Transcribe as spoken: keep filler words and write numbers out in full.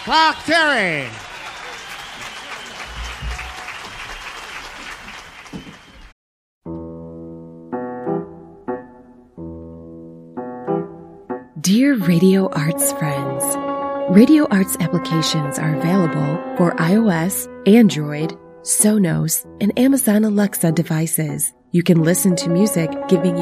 Clark Terry. Dear Radio Arts friends, Radio Arts applications are available for iOS, Android, Sonos, and Amazon Alexa devices. You can listen to music giving you